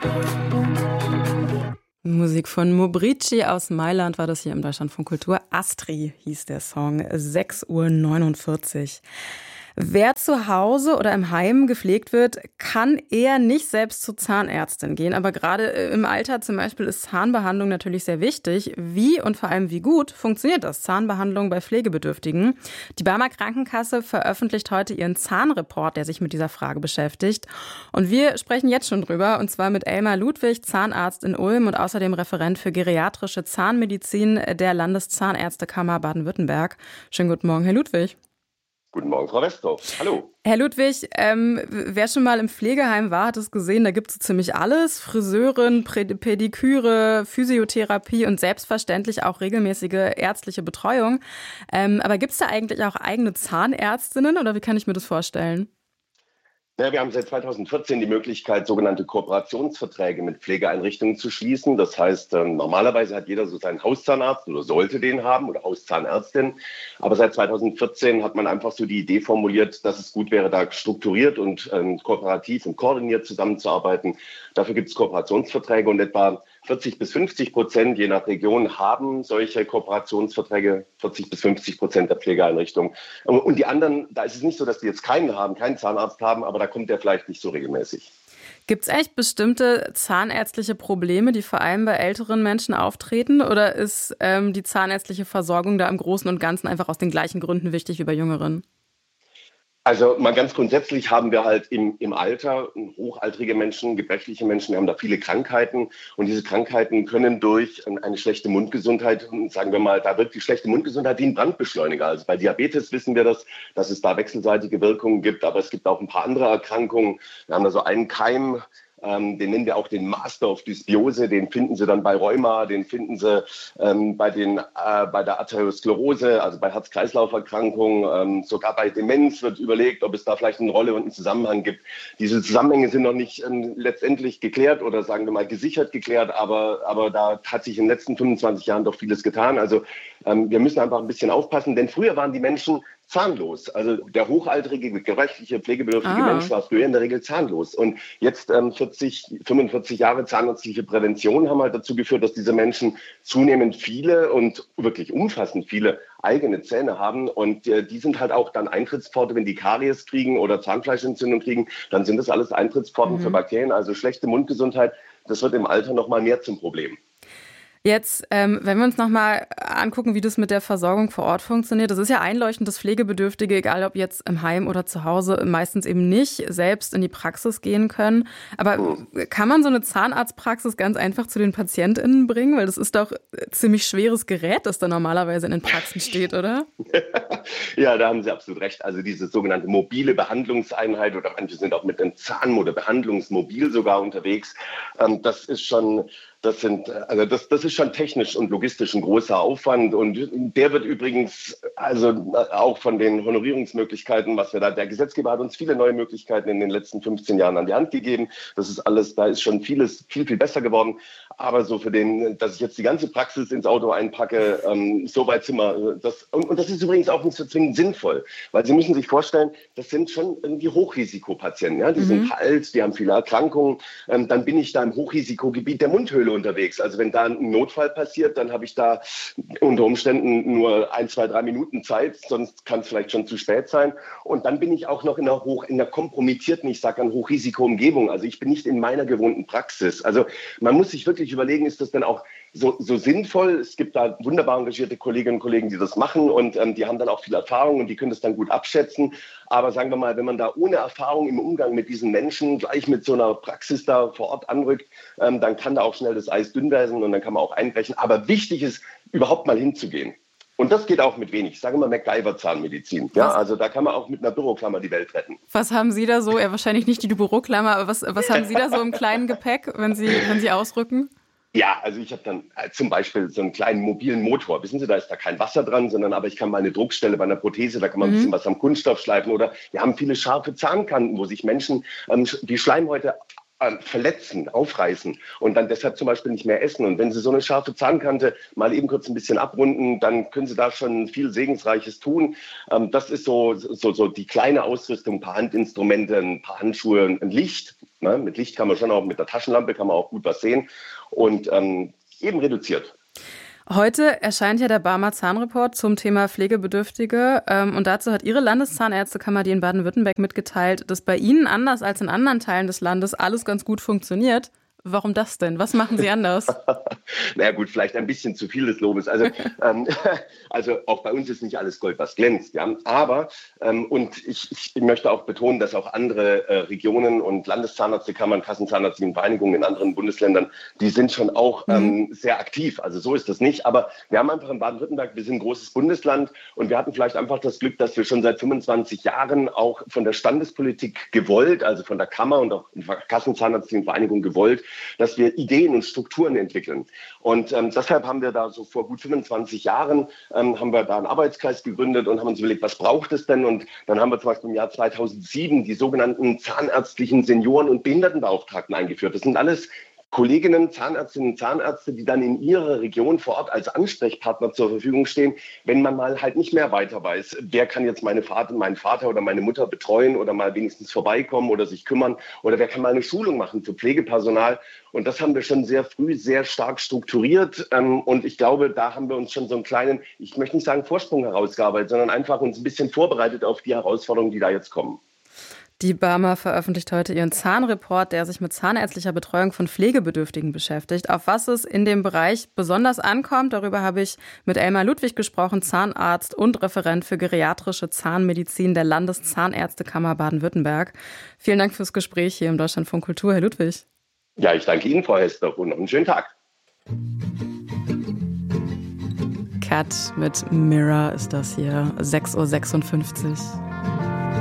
Musik von Mobrici aus Mailand war das hier im Deutschlandfunk Kultur. Astri hieß der Song, 6:49 Uhr. Wer zu Hause oder im Heim gepflegt wird, kann eher nicht selbst zur Zahnärztin gehen. Aber gerade im Alter zum Beispiel ist Zahnbehandlung natürlich sehr wichtig. Wie und vor allem wie gut funktioniert das? Zahnbehandlung bei Pflegebedürftigen. Die Barmer Krankenkasse veröffentlicht heute ihren Zahnreport, der sich mit dieser Frage beschäftigt. Und wir sprechen jetzt schon drüber, und zwar mit Elmar Ludwig, Zahnarzt in Ulm und außerdem Referent für geriatrische Zahnmedizin der Landeszahnärztekammer Baden-Württemberg. Schönen guten Morgen, Herr Ludwig. Guten Morgen, Frau Westorf. Hallo. Herr Ludwig, wer schon mal im Pflegeheim war, hat es gesehen, da gibt es so ziemlich alles. Friseurin, Pediküre, Physiotherapie und selbstverständlich auch regelmäßige ärztliche Betreuung. Aber gibt es da eigentlich auch eigene Zahnärztinnen oder wie kann ich mir das vorstellen? Ja, wir haben seit 2014 die Möglichkeit, sogenannte Kooperationsverträge mit Pflegeeinrichtungen zu schließen. Das heißt, normalerweise hat jeder so seinen Hauszahnarzt oder sollte den haben oder Hauszahnärztin. Aber seit 2014 hat man einfach so die Idee formuliert, dass es gut wäre, da strukturiert und kooperativ und koordiniert zusammenzuarbeiten. Dafür gibt es Kooperationsverträge und etwa 40-50%, je nach Region, haben solche Kooperationsverträge, 40-50% der Pflegeeinrichtungen. Und die anderen, da ist es nicht so, dass die jetzt keinen haben, keinen Zahnarzt haben, aber da kommt der vielleicht nicht so regelmäßig. Gibt es eigentlich bestimmte zahnärztliche Probleme, die vor allem bei älteren Menschen auftreten? Oder ist die zahnärztliche Versorgung da im Großen und Ganzen einfach aus den gleichen Gründen wichtig wie bei Jüngeren? Also mal ganz grundsätzlich haben wir halt im Alter hochaltrige Menschen, gebrechliche Menschen, wir haben da viele Krankheiten und diese Krankheiten können durch eine schlechte Mundgesundheit, sagen wir mal, da wirkt die schlechte Mundgesundheit wie ein Brandbeschleuniger. Also bei Diabetes wissen wir das, dass es da wechselseitige Wirkungen gibt, aber es gibt auch ein paar andere Erkrankungen. Wir haben da so einen Keim, den nennen wir auch den Master of Dysbiose, den finden Sie dann bei Rheuma, den finden Sie bei der Arteriosklerose, also bei Herz-Kreislauf-Erkrankungen, sogar bei Demenz wird überlegt, ob es da vielleicht eine Rolle und einen Zusammenhang gibt. Diese Zusammenhänge sind noch nicht letztendlich geklärt oder sagen wir mal gesichert geklärt, aber da hat sich in den letzten 25 Jahren doch vieles getan. Also wir müssen einfach ein bisschen aufpassen, denn früher waren die Menschen zahnlos. Also der hochaltrige, gebrechliche, pflegebedürftige Mensch war früher in der Regel zahnlos. Und jetzt 45 Jahre zahnärztliche Prävention haben halt dazu geführt, dass diese Menschen zunehmend viele und wirklich umfassend viele eigene Zähne haben. Und die sind halt auch dann Eintrittspforte, wenn die Karies kriegen oder Zahnfleischentzündung kriegen, dann sind das alles Eintrittspforten für Bakterien. Also schlechte Mundgesundheit, das wird im Alter noch mal mehr zum Problem. Jetzt, wenn wir uns nochmal angucken, wie das mit der Versorgung vor Ort funktioniert, das ist ja einleuchtend, dass Pflegebedürftige, egal ob jetzt im Heim oder zu Hause, meistens eben nicht selbst in die Praxis gehen können. Aber kann man so eine Zahnarztpraxis ganz einfach zu den PatientInnen bringen? Weil das ist doch ziemlich schweres Gerät, das da normalerweise in den Praxen steht, oder? Ja, da haben Sie absolut recht. Also diese sogenannte mobile Behandlungseinheit oder manche sind auch mit einem Zahnmode-Behandlungsmobil sogar unterwegs. Das ist schon technisch und logistisch ein großer Aufwand und der wird übrigens also auch von den Honorierungsmöglichkeiten, was wir da, der Gesetzgeber hat uns viele neue Möglichkeiten in den letzten 15 Jahren an die Hand gegeben. Das ist alles, da ist schon vieles viel besser geworden. Aber so dass ich jetzt die ganze Praxis ins Auto einpacke, so weit sind wir. Und das ist übrigens auch nicht so zwingend sinnvoll, weil Sie müssen sich vorstellen, das sind schon irgendwie Hochrisikopatienten. Ja? Die sind alt, die haben viele Erkrankungen. Dann bin ich da im Hochrisikogebiet der Mundhöhle unterwegs. Also wenn da ein Notfall passiert, dann habe ich da unter Umständen nur 1, 2, 3 Minuten Zeit, sonst kann es vielleicht schon zu spät sein. Und dann bin ich auch noch in einer kompromittierten, ich sage an Hochrisikoumgebung. Also ich bin nicht in meiner gewohnten Praxis. Also man muss sich wirklich überlegen, ist das denn auch so sinnvoll? Es gibt da wunderbar engagierte Kolleginnen und Kollegen, die das machen und die haben dann auch viel Erfahrung und die können das dann gut abschätzen. Aber sagen wir mal, wenn man da ohne Erfahrung im Umgang mit diesen Menschen gleich mit so einer Praxis da vor Ort anrückt, dann kann da auch schnell das Eis dünn werden und dann kann man auch einbrechen. Aber wichtig ist, überhaupt mal hinzugehen. Und das geht auch mit wenig. Ich sage mal MacGyver-Zahnmedizin. Ja, also da kann man auch mit einer Büroklammer die Welt retten. Was haben Sie da so? Ja, wahrscheinlich nicht die Büroklammer, aber was haben Sie da so im kleinen Gepäck, wenn Sie ausrücken? Ja, also ich habe dann zum Beispiel so einen kleinen mobilen Motor. Wissen Sie, da ist da kein Wasser dran, aber ich kann meine Druckstelle bei einer Prothese, da kann man ein bisschen was am Kunststoff schleifen. Oder wir haben viele scharfe Zahnkanten, wo sich Menschen die Schleimhäute verletzen, aufreißen und dann deshalb zum Beispiel nicht mehr essen. Und wenn Sie so eine scharfe Zahnkante mal eben kurz ein bisschen abrunden, dann können Sie da schon viel Segensreiches tun. Das ist so die kleine Ausrüstung, ein paar Handinstrumente, ein paar Handschuhe, ein Licht. Ne? Mit Licht kann man schon auch, mit der Taschenlampe kann man auch gut was sehen und eben reduziert. Heute erscheint ja der Barmer Zahnreport zum Thema Pflegebedürftige und dazu hat Ihre Landeszahnärztekammer, die in Baden-Württemberg, mitgeteilt, dass bei Ihnen anders als in anderen Teilen des Landes alles ganz gut funktioniert. Warum das denn? Was machen Sie anders? Naja gut, vielleicht ein bisschen zu viel des Lobes. Also auch bei uns ist nicht alles Gold, was glänzt. Ja? Aber, und ich möchte auch betonen, dass auch andere Regionen und Landeszahnarztekammern, Kassenzahnärztlichen Vereinigungen in anderen Bundesländern, die sind schon auch sehr aktiv. Also so ist das nicht. Aber wir haben einfach in Baden-Württemberg, wir sind ein großes Bundesland und wir hatten vielleicht einfach das Glück, dass wir schon seit 25 Jahren auch von der Standespolitik gewollt, also von der Kammer und auch von der Kassenzahnärztlichen Vereinigung gewollt, dass wir Ideen und Strukturen entwickeln. Und deshalb haben wir da so vor gut 25 Jahren haben wir da einen Arbeitskreis gegründet und haben uns überlegt, was braucht es denn? Und dann haben wir zum Beispiel im Jahr 2007 die sogenannten zahnärztlichen Senioren- und Behindertenbeauftragten eingeführt. Das sind alles Kolleginnen, Zahnärztinnen und Zahnärzte, die dann in ihrer Region vor Ort als Ansprechpartner zur Verfügung stehen, wenn man mal halt nicht mehr weiter weiß, wer kann jetzt meinen Vater oder meine Mutter betreuen oder mal wenigstens vorbeikommen oder sich kümmern oder wer kann mal eine Schulung machen für Pflegepersonal. Und das haben wir schon sehr früh sehr stark strukturiert und ich glaube, da haben wir uns schon so einen kleinen, ich möchte nicht sagen Vorsprung herausgearbeitet, sondern einfach uns ein bisschen vorbereitet auf die Herausforderungen, die da jetzt kommen. Die Barmer veröffentlicht heute ihren Zahnreport, der sich mit zahnärztlicher Betreuung von Pflegebedürftigen beschäftigt. Auf was es in dem Bereich besonders ankommt, darüber habe ich mit Elmar Ludwig gesprochen, Zahnarzt und Referent für geriatrische Zahnmedizin der Landeszahnärztekammer Baden-Württemberg. Vielen Dank fürs Gespräch hier im Deutschlandfunk Kultur, Herr Ludwig. Ja, ich danke Ihnen, Frau Hester, und noch einen schönen Tag. Cat mit Mirror ist das hier, 6:56 Uhr.